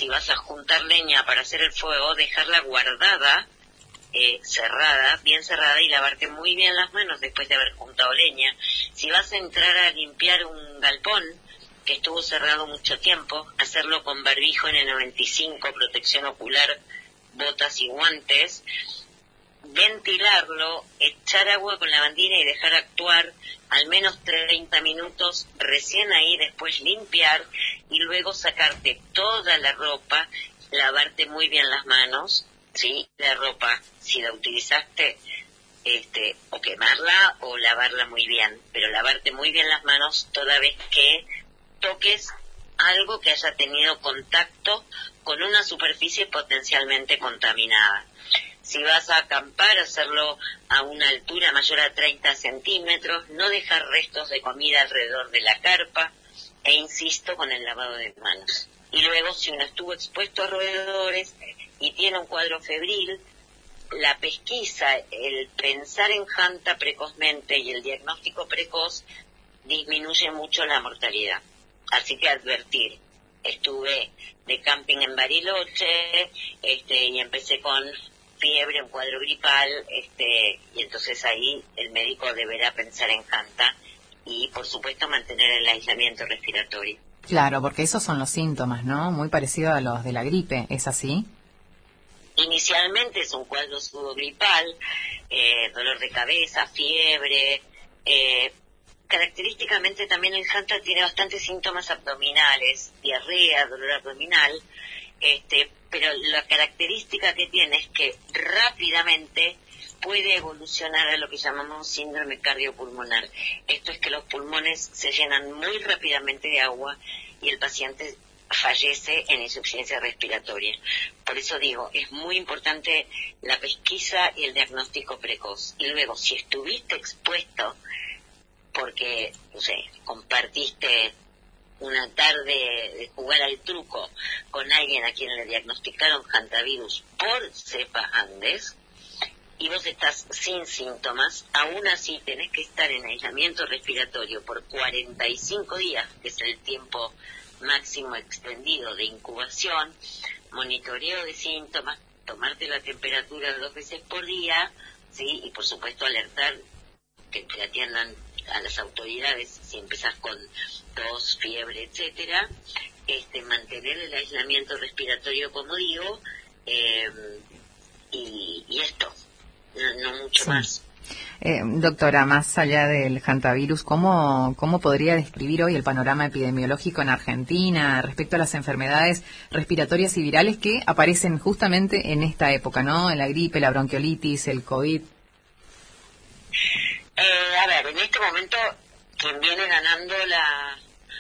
si vas a juntar leña para hacer el fuego, dejarla guardada, cerrada, bien cerrada, y lavarte muy bien las manos después de haber juntado leña. Si vas a entrar a limpiar un galpón que estuvo cerrado mucho tiempo, hacerlo con barbijo N95, protección ocular, botas y guantes, ventilarlo, echar agua con lavandina y dejar actuar al menos 30 minutos, recién ahí después limpiar y luego sacarte toda la ropa, lavarte muy bien las manos, ¿sí? La ropa, si la utilizaste, o quemarla o lavarla muy bien, pero lavarte muy bien las manos toda vez que toques algo que haya tenido contacto con una superficie potencialmente contaminada. Si vas a acampar, hacerlo a una altura mayor a 30 centímetros, no dejar restos de comida alrededor de la carpa, e insisto con el lavado de manos. Y luego, si uno estuvo expuesto a roedores y tiene un cuadro febril, la pesquisa, el pensar en Hanta precozmente y el diagnóstico precoz disminuye mucho la mortalidad. Así que advertir. Estuve de camping en Bariloche, y empecé con fiebre, un cuadro gripal, y entonces ahí el médico deberá pensar en Hanta y, por supuesto, mantener el aislamiento respiratorio. Claro, porque esos son los síntomas, ¿no? Muy parecido a los de la gripe, ¿es así? Inicialmente es un cuadro sudogripal, dolor de cabeza, fiebre. Característicamente también el Hanta tiene bastantes síntomas abdominales, diarrea, dolor abdominal, pero la característica que tiene es que rápidamente puede evolucionar a lo que llamamos síndrome cardiopulmonar. Esto es que los pulmones se llenan muy rápidamente de agua y el paciente fallece en insuficiencia respiratoria. Por eso digo, es muy importante la pesquisa y el diagnóstico precoz. Y luego, si estuviste expuesto porque, no sé, compartiste una tarde de jugar al truco con alguien a quien le diagnosticaron hantavirus por cepa Andes, y vos estás sin síntomas, aún así tenés que estar en aislamiento respiratorio por 45 días, que es el tiempo máximo extendido de incubación, monitoreo de síntomas, tomarte la temperatura 2 veces por día, ¿sí? Y por supuesto alertar que te atiendan a las autoridades si empezás con tos, fiebre, etcétera, mantener el aislamiento respiratorio, como digo, y esto, no mucho sí. más. Doctora, más allá del hantavirus, ¿cómo podría describir hoy el panorama epidemiológico en Argentina respecto a las enfermedades respiratorias y virales que aparecen justamente en esta época, ¿no? La gripe, la bronquiolitis, el COVID. A ver, en este momento quien viene ganando la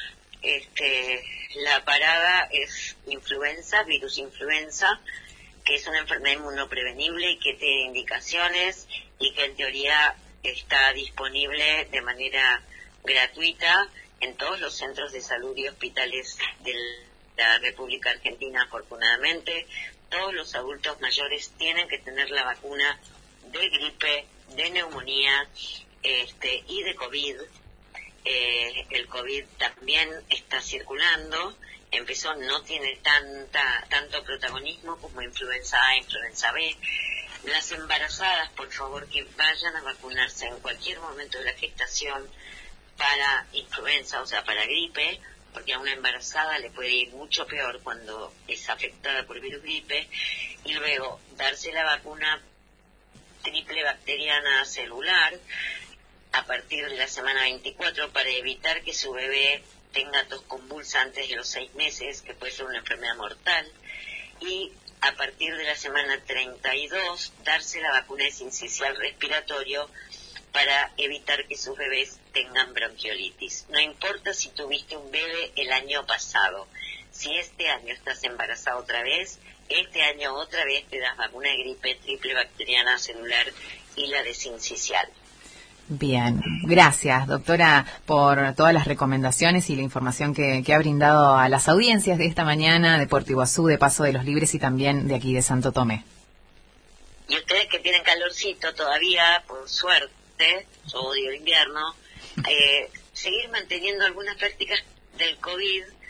parada es influenza, virus influenza, que es una enfermedad inmunoprevenible y que tiene indicaciones y que en teoría está disponible de manera gratuita en todos los centros de salud y hospitales de la República Argentina. Afortunadamente, todos los adultos mayores tienen que tener la vacuna de gripe, de neumonía y de COVID. El COVID también está circulando, no tiene tanto protagonismo como influenza A, influenza B. Las embarazadas, por favor, que vayan a vacunarse en cualquier momento de la gestación para influenza, o sea, para gripe, porque a una embarazada le puede ir mucho peor cuando es afectada por virus gripe, y luego darse la vacuna triple bacteriana celular a partir de la semana 24 para evitar que su bebé tenga tos convulsa antes de los 6 meses, que puede ser una enfermedad mortal, y a partir de la semana 32 darse la vacuna de sincicial respiratorio para evitar que sus bebés tengan bronquiolitis. No importa si tuviste un bebé el año pasado, si este año estás embarazada otra vez, este año otra vez te das vacuna de gripe triple bacteriana celular y la de sincicial. Bien, gracias doctora por todas las recomendaciones y la información que ha brindado a las audiencias de esta mañana de Puerto Iguazú, de Paso de los Libres y también de aquí de Santo Tomé. Y ustedes que tienen calorcito todavía, por suerte, yo odio el invierno, seguir manteniendo algunas prácticas del COVID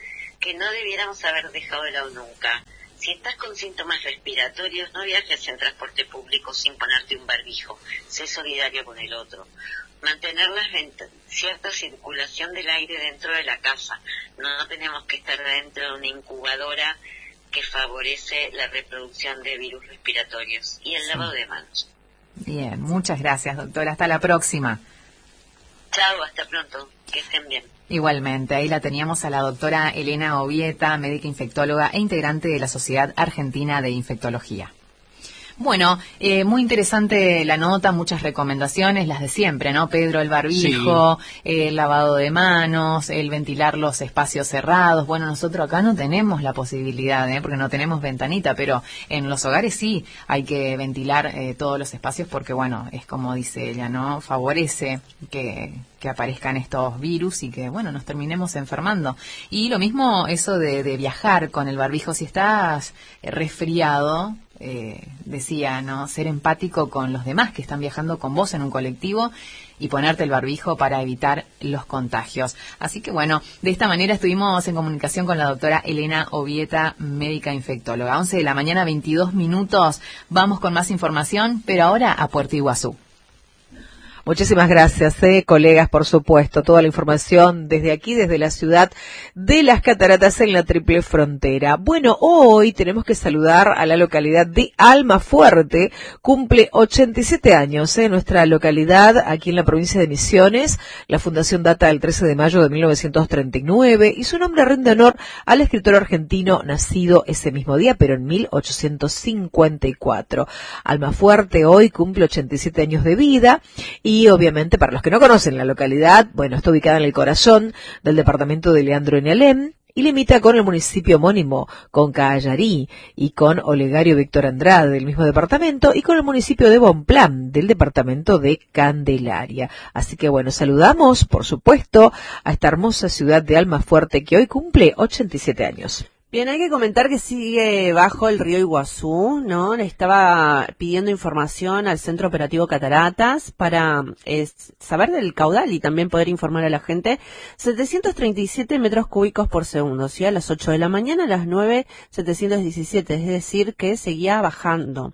que no debiéramos haber dejado de lado nunca. Si estás con síntomas respiratorios, no viajes en transporte público sin ponerte un barbijo. Sé solidario con el otro. Mantener cierta circulación del aire dentro de la casa. No tenemos que estar dentro de una incubadora que favorece la reproducción de virus respiratorios. Y el lavado de manos. Bien, muchas gracias, doctora. Hasta la próxima. Chao, hasta pronto. Que estén bien. Igualmente, ahí la teníamos a la doctora Elena Obieta, médica infectóloga e integrante de la Sociedad Argentina de Infectología. Bueno, muy interesante la nota, muchas recomendaciones, las de siempre, ¿no? Pedro, el barbijo, sí, el lavado de manos, el ventilar los espacios cerrados. Bueno, nosotros acá no tenemos la posibilidad, porque no tenemos ventanita, pero en los hogares sí hay que ventilar todos los espacios porque, bueno, es como dice ella, ¿no? Favorece que aparezcan estos virus y que, bueno, nos terminemos enfermando. Y lo mismo eso de viajar con el barbijo, si estás resfriado, decía, ¿no? Ser empático con los demás que están viajando con vos en un colectivo y ponerte el barbijo para evitar los contagios. Así que bueno, de esta manera estuvimos en comunicación con la doctora Elena Obieta, médica infectóloga. 11 de la mañana, 22 minutos. Vamos con más información, pero ahora a Puerto Iguazú. Muchísimas gracias, colegas, por supuesto. Toda la información desde aquí, desde la ciudad de Las Cataratas en la Triple Frontera. Bueno, hoy tenemos que saludar a la localidad de Almafuerte. Cumple 87 años, nuestra localidad aquí en la provincia de Misiones. La fundación data del 13 de mayo de 1939 y su nombre rinde honor al escritor argentino nacido ese mismo día, pero en 1854. Almafuerte hoy cumple 87 años de vida y obviamente para los que no conocen la localidad, bueno, está ubicada en el corazón del departamento de Leandro en Alem y limita con el municipio homónimo, con Callarí y con Olegario Víctor Andrade del mismo departamento y con el municipio de Bonpland del departamento de Candelaria. Así que bueno, saludamos por supuesto a esta hermosa ciudad de Almafuerte que hoy cumple 87 años. Bien, hay que comentar que sigue bajo el río Iguazú, ¿no? Le estaba pidiendo información al Centro Operativo Cataratas para saber del caudal y también poder informar a la gente. 737 metros cúbicos por segundo, ¿sí? A las 8 de la mañana, a las 9, 717, es decir, que seguía bajando.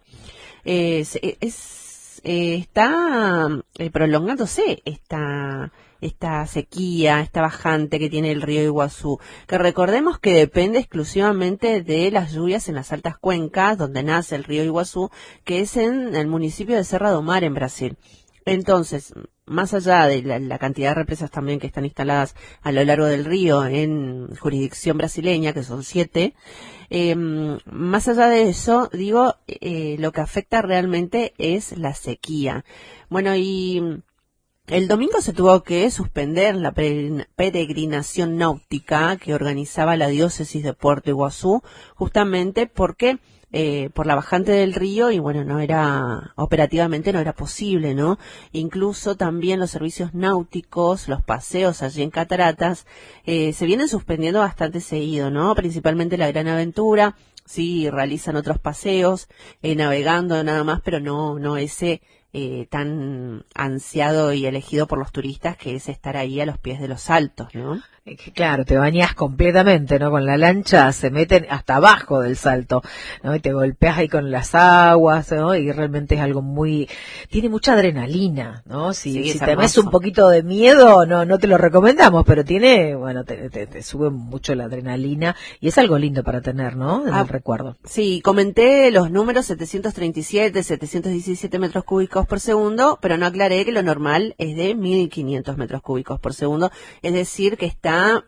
Está prolongándose esta sequía, esta bajante que tiene el río Iguazú, que recordemos que depende exclusivamente de las lluvias en las altas cuencas donde nace el río Iguazú, que es en el municipio de Serra do Mar, en Brasil. Entonces, más allá de la cantidad de represas también que están instaladas a lo largo del río en jurisdicción brasileña, que son 7, más allá de eso, digo, lo que afecta realmente es la sequía. Bueno, y el domingo se tuvo que suspender la peregrinación náutica que organizaba la diócesis de Puerto Iguazú, justamente porque por la bajante del río y bueno, operativamente no era posible, ¿no? Incluso también los servicios náuticos, los paseos allí en Cataratas, se vienen suspendiendo bastante seguido, ¿no? Principalmente la Gran Aventura, sí, realizan otros paseos, navegando nada más, pero no ese tan ansiado y elegido por los turistas que es estar ahí a los pies de los saltos, ¿no? Claro, te bañas completamente, ¿no? Con la lancha se meten hasta abajo del salto, ¿no? Y te golpeas ahí con las aguas, ¿no? Y realmente es algo tiene mucha adrenalina, ¿no? Si te ves un poquito de miedo, no te lo recomendamos, pero te sube mucho la adrenalina y es algo lindo para tener, ¿no? En el recuerdo. Sí, comenté los números 737, 717 metros cúbicos por segundo, pero no aclaré que lo normal es de 1500 metros cúbicos por segundo, es decir, que está al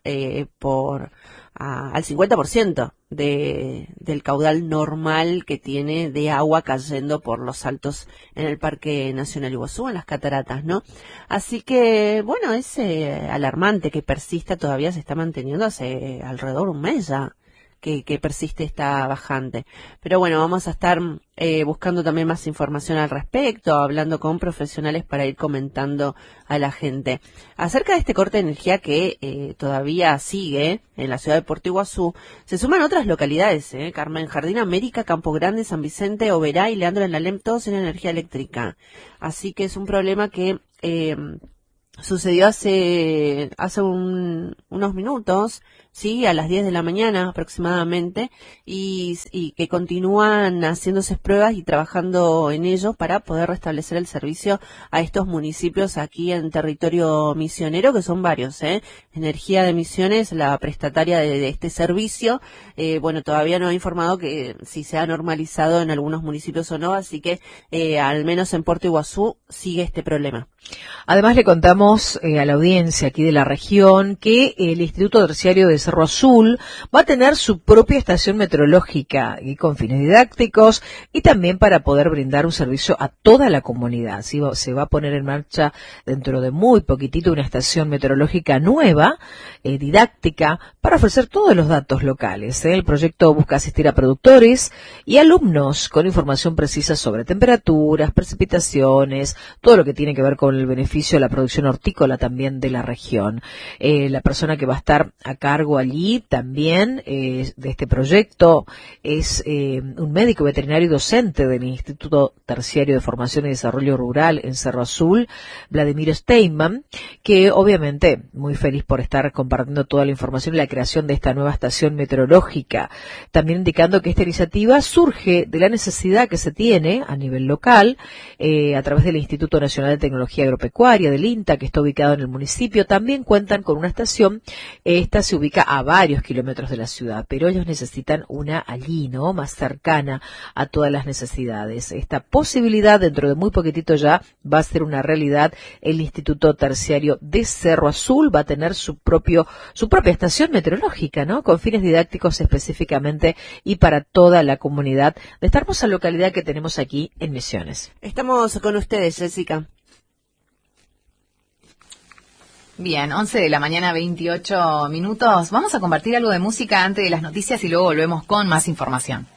50% del caudal normal que tiene de agua cayendo por los saltos en el Parque Nacional Iguazú, en las cataratas, ¿no? Así que, bueno, es alarmante que persista, todavía se está manteniendo hace alrededor de un mes ya que persiste esta bajante. Pero bueno, vamos a estar buscando también más información al respecto, hablando con profesionales para ir comentando a la gente. Acerca de este corte de energía que todavía sigue en la ciudad de Puerto Iguazú, se suman otras localidades, Carmen, Jardín América, Campo Grande, San Vicente, Oberá y Leandro en Alem, todos sin energía eléctrica. Así que es un problema que sucedió hace unos minutos, sí, a las 10 de la mañana aproximadamente, y que continúan haciéndose pruebas y trabajando en ello para poder restablecer el servicio a estos municipios aquí en territorio misionero, que son varios, Energía de Misiones, la prestataria de este servicio, bueno, todavía no ha informado que si se ha normalizado en algunos municipios o no, así que al menos en Puerto Iguazú sigue este problema. Además le contamos a la audiencia aquí de la región que el Instituto Terciario de Cerro Azul va a tener su propia estación meteorológica y con fines didácticos y también para poder brindar un servicio a toda la comunidad. ¿Sí? Se va a poner en marcha dentro de muy poquitito una estación meteorológica nueva, didáctica, para ofrecer todos los datos locales. El proyecto busca asistir a productores y alumnos con información precisa sobre temperaturas, precipitaciones, todo lo que tiene que ver con el beneficio de la producción hortícola también de la región. La persona que va a estar a cargo allí también de este proyecto es un médico veterinario y docente del Instituto Terciario de Formación y Desarrollo Rural en Cerro Azul, Vladimir Steinman, que obviamente muy feliz por estar compartiendo toda la información y la creación de esta nueva estación meteorológica. También indicando que esta iniciativa surge de la necesidad que se tiene a nivel local a través del Instituto Nacional de Tecnología Agropecuaria del INTA, que está ubicado en el municipio. También cuentan con una estación, esta se ubica a varios kilómetros de la ciudad, pero ellos necesitan una allí, ¿no?, más cercana a todas las necesidades. Esta posibilidad dentro de muy poquitito ya va a ser una realidad. El Instituto Terciario de Cerro Azul va a tener su propia estación meteorológica, ¿no?, con fines didácticos específicamente y para toda la comunidad de esta hermosa localidad que tenemos aquí en Misiones. Estamos con ustedes, Jessica. Bien, 11 de la mañana, 28 minutos. Vamos a compartir algo de música antes de las noticias y luego volvemos con más información.